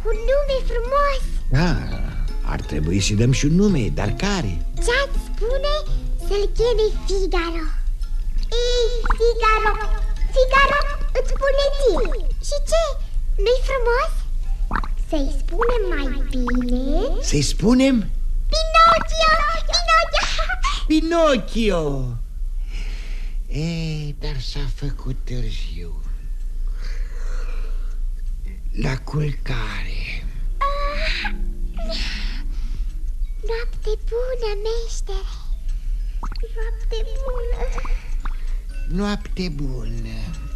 un nume frumos. Da, ar trebui să-i dăm și un nume, dar care? Ce-ați spune să-l cheme Figaro? Ei, Figaro, Figaro, îți spune ție. Și ce? Nu-i frumos? Să-i spunem mai bine? Să-i spunem? Pinocchio, Pinocchio. Pinocchio. Ei, dar s-a făcut târziu. La culcare. Noapte bună, meștere. Noapte bună. Noapte bună.